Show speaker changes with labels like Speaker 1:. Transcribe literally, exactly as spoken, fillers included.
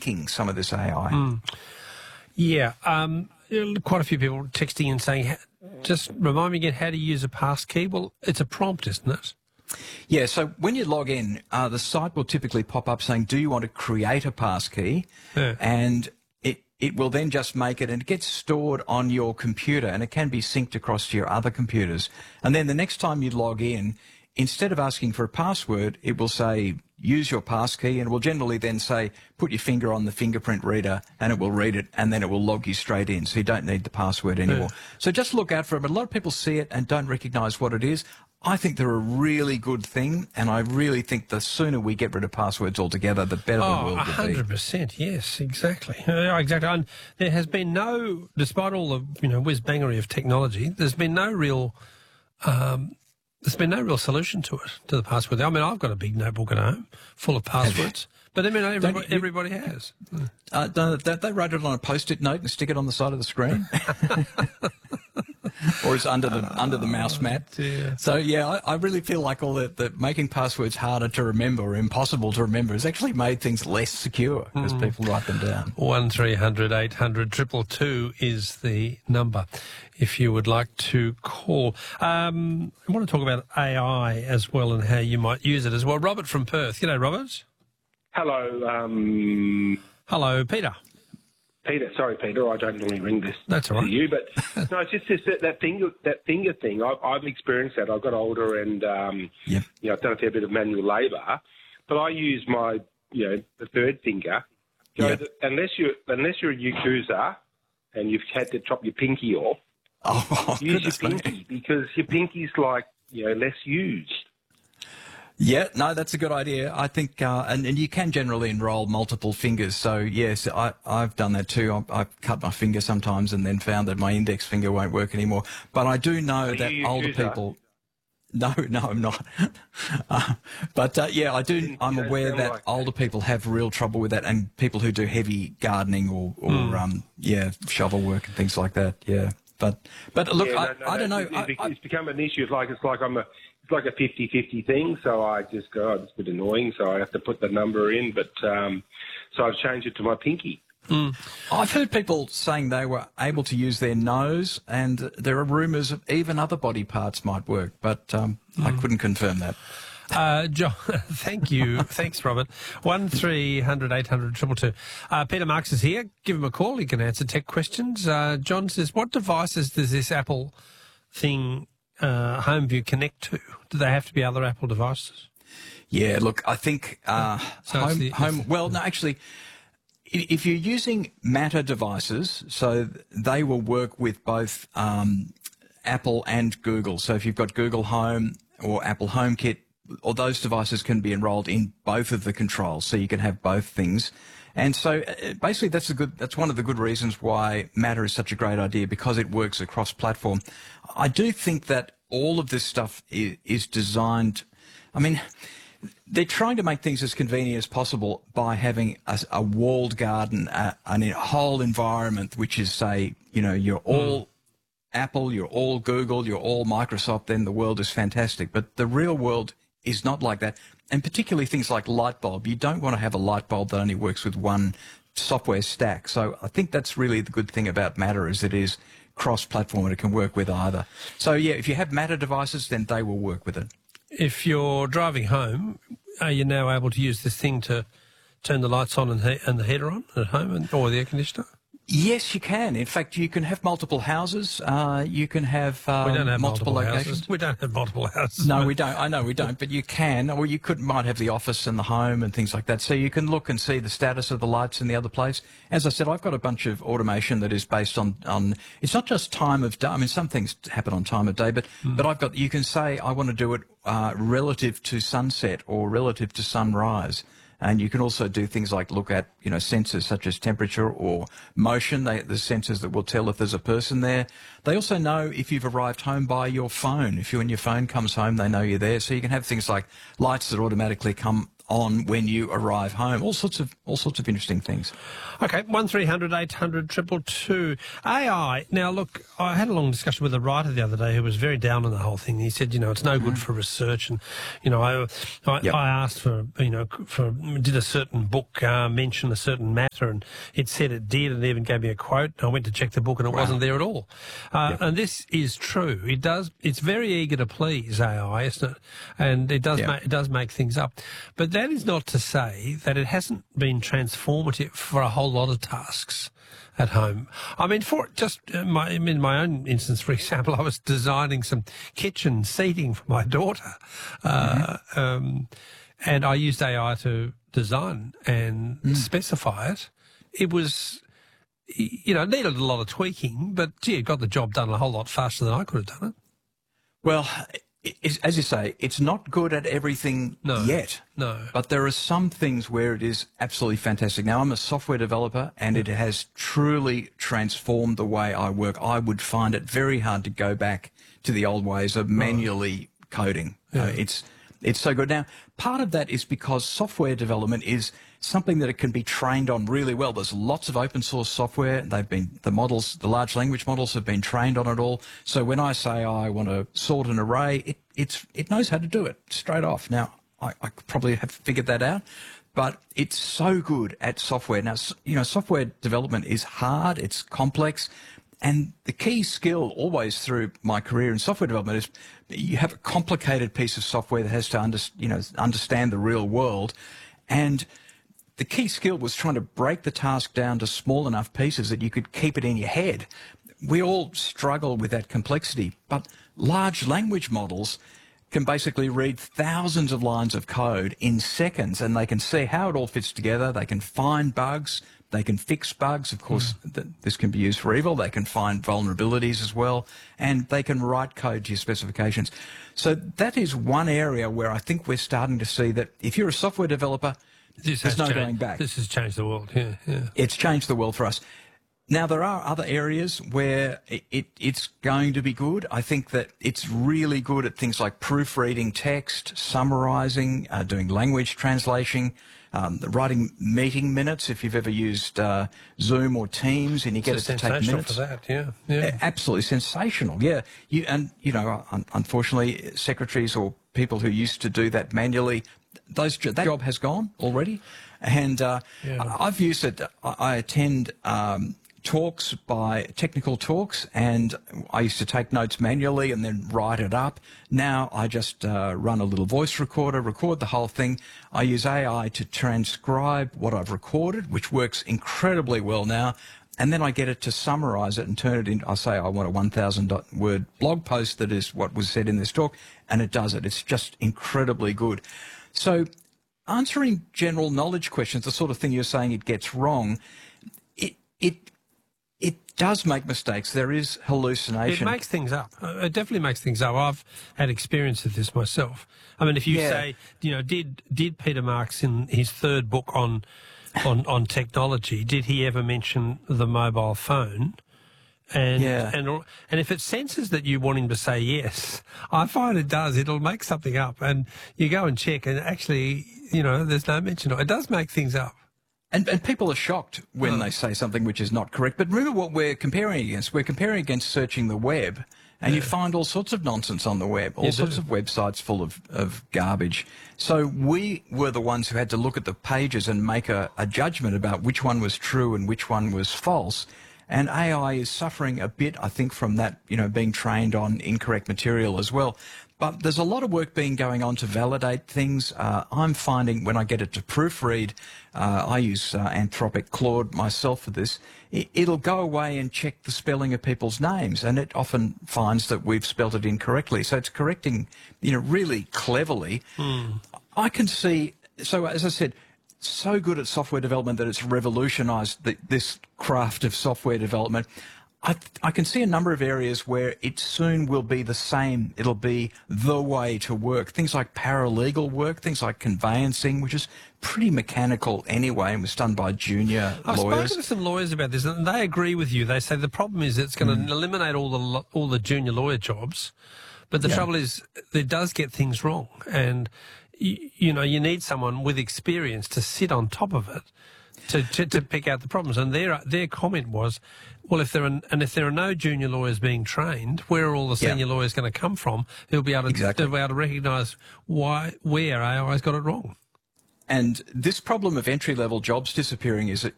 Speaker 1: king, some of this A I.
Speaker 2: Mm. Yeah, um, quite a few people texting and saying, just remind me again how to use a passkey. Well, it's a prompt, isn't it?
Speaker 1: Yeah, so when you log in, uh, the site will typically pop up saying, do you want to create a passkey?
Speaker 2: Yeah.
Speaker 1: And it, it will then just make it, and it gets stored on your computer, and it can be synced across to your other computers. And then the next time you log in, instead of asking for a password, it will say, use your passkey, and it will generally then say, put your finger on the fingerprint reader, and it will read it, and then it will log you straight in, so you don't need the password anymore. Yeah. So just look out for it. But a lot of people see it and don't recognise what it is. I think they're a really good thing, and I really think the sooner we get rid of passwords altogether, the better
Speaker 2: oh,
Speaker 1: the world will be.
Speaker 2: one hundred percent, yes, exactly. Uh, exactly. And there has been no, despite all the, you know, whiz-bangery of technology, there's been no real... Um, There's been no real solution to it, to the password. I mean, I've got a big notebook at home full of passwords, but I mean, everybody, you, everybody has.
Speaker 1: Uh, don't, don't they write it on a post-it note and stick it on the side of the screen? Or it's under the uh, under the mouse mat.
Speaker 2: Dear.
Speaker 1: So, yeah, I, I really feel like all that, that making passwords harder to remember or impossible to remember has actually made things less secure as mm. people write them down.
Speaker 2: one three hundred eight hundred two two two is the number if you would like to call. Um, I want to talk about A I as well and how you might use it as well. Robert from Perth. G'day, Robert.
Speaker 3: Hello. Um...
Speaker 2: Hello, Peter.
Speaker 3: Peter, sorry, Peter, I don't normally ring this
Speaker 2: That's all right.
Speaker 3: to you, but no, it's just this, that, that finger, that finger thing. I've, I've experienced that. I've got older, and um,
Speaker 1: yep.
Speaker 3: you know, I've done a fair bit of manual labour, but I use my, you know, the third finger. You
Speaker 1: yep.
Speaker 3: know, unless you unless you're a Yakuza and you've had to chop your pinky off,
Speaker 1: oh,
Speaker 3: use your pinky me. because your pinky's like, you know, less used.
Speaker 1: Yeah, no, that's a good idea. I think, uh, and, and you can generally enroll multiple fingers. So, yes, I, I've done that too. I've, I've cut my finger sometimes and then found that my index finger won't work anymore. But I do know
Speaker 3: so
Speaker 1: that
Speaker 3: you,
Speaker 1: older
Speaker 3: you
Speaker 1: people... No, no, I'm not. uh, but, uh, yeah, I do, I'm aware that like older that. people have real trouble with that, and people who do heavy gardening or, or mm. um, yeah, shovel work and things like that, yeah. But, but look,
Speaker 3: yeah,
Speaker 1: I,
Speaker 3: no, no,
Speaker 1: I don't
Speaker 3: no,
Speaker 1: know.
Speaker 3: It's,
Speaker 1: I,
Speaker 3: it's become an issue. It's like, it's like I'm a... It's like a fifty-fifty thing, so I just go, oh, it's a bit annoying, so I have to put the number in, but um, so I've changed it to my pinky.
Speaker 1: Mm. I've heard people saying they were able to use their nose, and there are rumours of even other body parts might work, but um, mm. I couldn't confirm that.
Speaker 2: Uh, John, thank you. Thanks, Robert. one three hundred eight hundred two two two. Uh, Peter Marks is here. Give him a call. He can answer tech questions. Uh, John says, what devices does this Apple thing Uh, HomeView connect to? Do they have to be other Apple devices?
Speaker 1: Yeah, look, I think uh,
Speaker 2: so
Speaker 1: home,
Speaker 2: the,
Speaker 1: home. Well, no, actually, if you're using Matter devices, so they will work with both um, Apple and Google. So if you've got Google Home or Apple HomeKit, or those devices can be enrolled in both of the controls, so you can have both things. And so uh, basically that's a good, that's one of the good reasons why Matter is such a great idea, because it works across platform. I do think that all of this stuff is, is designed, I mean, they're trying to make things as convenient as possible by having a, a walled garden, a, a whole environment which is, say, you know, you're all mm. Apple, you're all Google, you're all Microsoft, then the world is fantastic. But the real world is not like that. And particularly things like light bulb. You don't want to have a light bulb that only works with one software stack. So I think that's really the good thing about Matter, is it is cross-platform and it can work with either. So, yeah, if you have Matter devices, then they will work with it.
Speaker 2: If you're driving home, are you now able to use this thing to turn the lights on and, he and the heater on at home, and, or the air conditioner?
Speaker 1: Yes, you can. In fact, you can have multiple houses. Uh, you can have, um,
Speaker 2: we don't have
Speaker 1: multiple,
Speaker 2: multiple
Speaker 1: locations.
Speaker 2: Houses. We don't have multiple houses.
Speaker 1: No, we don't. I know we don't, but you can. Or you could might have the office and the home and things like that. So you can look and see the status of the lights in the other place. As I said, I've got a bunch of automation that is based on, on it's not just time of day. I mean, some things happen on time of day, but, mm. but I've got, you can say I want to do it uh, relative to sunset or relative to sunrise. And you can also do things like look at, you know, sensors such as temperature or motion. They, the sensors that will tell if there's a person there. They also know if you've arrived home by your phone. If you and your phone comes home, they know you're there. So you can have things like lights that automatically come on when you arrive home. All sorts of all sorts of interesting things.
Speaker 2: Okay, one three hundred eight hundred two two two. A I. Now, look, I had a long discussion with a writer the other day who was very down on the whole thing. He said, you know, it's no good for research, and you know, I I,
Speaker 1: Yep.
Speaker 2: I asked for, you know, for did a certain book uh, mention a certain matter, and it said it did, and even gave me a quote. I went to check the book, and it
Speaker 1: Wow.
Speaker 2: wasn't there at all. Uh,
Speaker 1: Yep.
Speaker 2: And this is true. It does. It's very eager to please, A I, isn't it? And it does
Speaker 1: Yep.
Speaker 2: ma- it does make things up. But that is not to say that it hasn't been transformative for a whole lot of tasks at home. I mean, for just uh, my, in my own instance, for example, I was designing some kitchen seating for my daughter, uh, mm-hmm. um, and I used A I to design and mm. specify it. It was, you know, it needed a lot of tweaking, but gee, it got the job done a whole lot faster than I could have done it.
Speaker 1: Well, it's, as you say, it's not good at everything
Speaker 2: No,
Speaker 1: yet.
Speaker 2: no.
Speaker 1: But there are some things where it is absolutely fantastic. Now, I'm a software developer, and it has truly transformed the way I work. I would find it very hard to go back to the old ways of manually coding.
Speaker 2: Yeah.
Speaker 1: Uh, it's it's so good. Now, part of that is because software development is something that it can be trained on really well. There's lots of open source software. They've been, the models, the large language models have been trained on it all. So when I say I want to sort an array, it, it's, it knows how to do it straight off. Now, I, I probably have figured that out, but it's so good at software. Now, you know, software development is hard. It's complex. And the key skill always through my career in software development is you have a complicated piece of software that has to under, you know, understand the real world. And the key skill was trying to break the task down to small enough pieces that you could keep it in your head. We all struggle with that complexity, but large language models can basically read thousands of lines of code in seconds, and they can see how it all fits together. They can find bugs. They can fix bugs. Of course, mm. th- this can be used for evil. They can find vulnerabilities as well, and they can write code to your specifications. So that is one area where I think we're starting to see that if you're a software developer,
Speaker 2: This
Speaker 1: there's no
Speaker 2: changed,
Speaker 1: going back.
Speaker 2: This has changed the world, yeah, yeah.
Speaker 1: It's changed the world for us. Now, there are other areas where it, it, it's going to be good. I think that it's really good at things like proofreading text, summarizing, uh, doing language translation, um, writing meeting minutes. If you've ever used uh, Zoom or Teams and you get
Speaker 2: It's
Speaker 1: it to take minutes.
Speaker 2: for that, yeah, yeah.
Speaker 1: Absolutely sensational, yeah. You, and, you know, un- unfortunately, secretaries or people who used to do that manually, those that job has gone already. And uh,
Speaker 2: Yeah.
Speaker 1: I've used it. I, I attend um, talks by technical talks, and I used to take notes manually and then write it up. Now I just uh, run a little voice recorder, record the whole thing. I use A I to transcribe what I've recorded, which works incredibly well now. And then I get it to summarize it and turn it into, I say I want a one thousand word blog post that is what was said in this talk, and it does it. It's just incredibly good. So answering general knowledge questions, the sort of thing you're saying it gets wrong, it it it does make mistakes. There is hallucination.
Speaker 2: It makes things up. It definitely makes things up. I've had experience of this myself. I mean, if you
Speaker 1: Yeah.
Speaker 2: say, you know, did did Peter Marks in his third book on on on technology, did he ever mention the mobile phone? And,
Speaker 1: Yeah.
Speaker 2: and and if it senses that you want him to say yes, I find it does. It'll make something up, and you go and check, and actually, you know, there's no mention of it. It does make things up.
Speaker 1: And, and people are shocked when
Speaker 2: Oh.
Speaker 1: they say something which is not correct. But remember what we're comparing against. We're comparing against searching the web, and you find all sorts of nonsense on the web, all
Speaker 2: You
Speaker 1: sorts
Speaker 2: do.
Speaker 1: of websites full of, of garbage. So we were the ones who had to look at the pages and make a, a judgment about which one was true and which one was false. And A I is suffering a bit, I think, from that, you know, being trained on incorrect material as well. But there's a lot of work being going on to validate things. Uh, I'm finding when I get it to proofread, uh, I use uh, Anthropic Claude myself for this, it, it'll go away and check the spelling of people's names, and it often finds that we've spelt it incorrectly. So it's correcting, you know, really cleverly.
Speaker 2: Mm.
Speaker 1: I can see, so as I said, so good at software development that it's revolutionized the, this craft of software development. I, I can see a number of areas where it soon will be the same. It'll be the way to work. Things like paralegal work, things like conveyancing, which is pretty mechanical anyway and was done by junior
Speaker 2: I've
Speaker 1: lawyers.
Speaker 2: spoken to some lawyers about this, and they agree with you. They say the problem is it's going to mm. eliminate all the lo- all the junior lawyer jobs, but the
Speaker 1: Yeah.
Speaker 2: trouble is it does get things wrong. And you, you know, you need someone with experience to sit on top of it to, to, to pick out the problems. And their their comment was, well, if there are and if there are no junior lawyers being trained, where are all the senior yeah. lawyers going to come from who'll be able to,
Speaker 1: exactly.
Speaker 2: be able to recognise why where A I's got it wrong?
Speaker 1: And this problem of entry-level jobs disappearing is